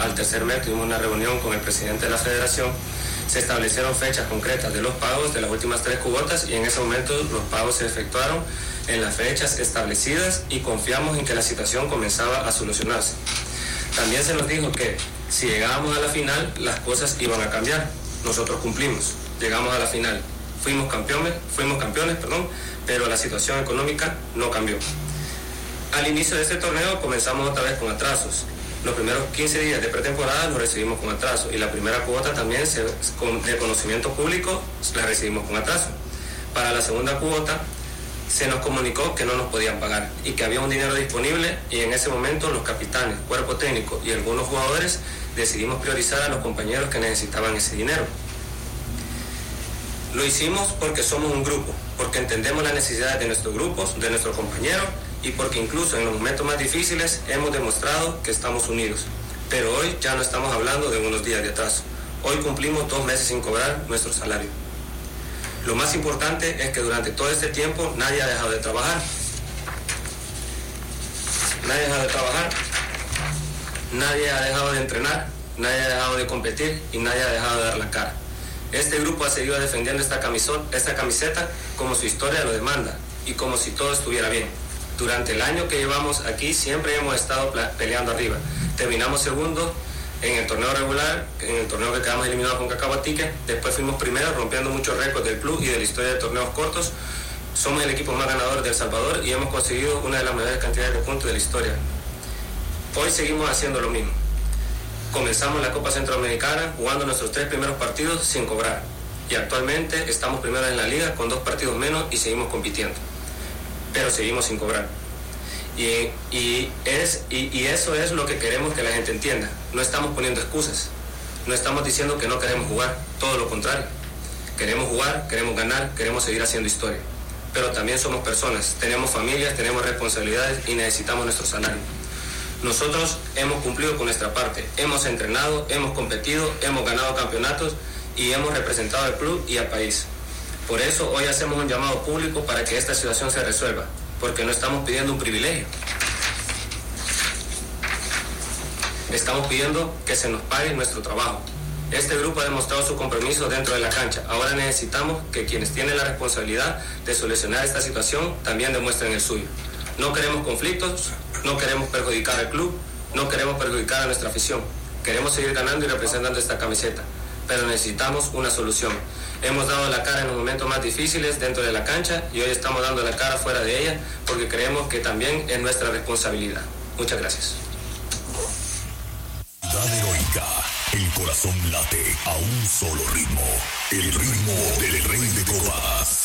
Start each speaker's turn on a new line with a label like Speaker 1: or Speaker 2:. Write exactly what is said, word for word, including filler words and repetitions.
Speaker 1: al tercer mes tuvimos una reunión con el presidente de la federación. Se establecieron fechas concretas de los pagos de las últimas tres cuotas y en ese momento los pagos se efectuaron en las fechas establecidas y confiamos en que la situación comenzaba a solucionarse. También se nos dijo que si llegábamos a la final las cosas iban a cambiar. Nosotros cumplimos, llegamos a la final, fuimos campeones, fuimos campeones, perdón, pero la situación económica no cambió. Al inicio de este torneo comenzamos otra vez con atrasos. Los primeros quince días de pretemporada los recibimos con atraso y la primera cuota también se, con, de conocimiento público la recibimos con atraso. Para la segunda cuota se nos comunicó que no nos podían pagar y que había un dinero disponible y en ese momento los capitanes, cuerpo técnico y algunos jugadores decidimos priorizar a los compañeros que necesitaban ese dinero. Lo hicimos porque somos un grupo, porque entendemos las necesidades de nuestros grupos, de nuestros compañeros y porque incluso en los momentos más difíciles hemos demostrado que estamos unidos. Pero hoy ya no estamos hablando de unos días de atraso. Hoy cumplimos dos meses sin cobrar nuestro salario. Lo más importante es que durante todo este tiempo nadie ha dejado de trabajar. Nadie ha dejado de trabajar, nadie ha dejado de entrenar, nadie ha dejado de competir y nadie ha dejado de dar la cara. Este grupo ha seguido defendiendo esta, camisón, esta camiseta como su historia lo demanda y como si todo estuviera bien. Durante el año que llevamos aquí siempre hemos estado peleando arriba. Terminamos segundo en el torneo regular, en el torneo que quedamos eliminados con Cacahuatique. Después fuimos primeros rompiendo muchos récords del club y de la historia de torneos cortos. Somos el equipo más ganador de El Salvador y hemos conseguido una de las mayores cantidades de puntos de la historia. Hoy seguimos haciendo lo mismo. Comenzamos la Copa Centroamericana jugando nuestros tres primeros partidos sin cobrar. Y actualmente estamos primeros en la liga con dos partidos menos y seguimos compitiendo. Pero seguimos sin cobrar. Y, y, es, y, y eso es lo que queremos que la gente entienda. No estamos poniendo excusas. No estamos diciendo que no queremos jugar. Todo lo contrario. Queremos jugar, queremos ganar, queremos seguir haciendo historia. Pero también somos personas. Tenemos familias, tenemos responsabilidades y necesitamos nuestro salario. Nosotros hemos cumplido con nuestra parte. Hemos entrenado, hemos competido, hemos ganado campeonatos y hemos representado al club y al país. Por eso hoy hacemos un llamado público para que esta situación se resuelva, porque no estamos pidiendo un privilegio. Estamos pidiendo que se nos pague nuestro trabajo. Este grupo ha demostrado su compromiso dentro de la cancha. Ahora necesitamos que quienes tienen la responsabilidad de solucionar esta situación también demuestren el suyo. No queremos conflictos, no queremos perjudicar al club, no queremos perjudicar a nuestra afición. Queremos seguir ganando y representando esta camiseta, pero necesitamos una solución. Hemos dado la cara en los momentos más difíciles dentro de la cancha y hoy estamos dando la cara fuera de ella porque creemos que también es nuestra responsabilidad. Muchas gracias.
Speaker 2: Ciudad heroica, el corazón late a un solo ritmo, el ritmo del Rey de Copas.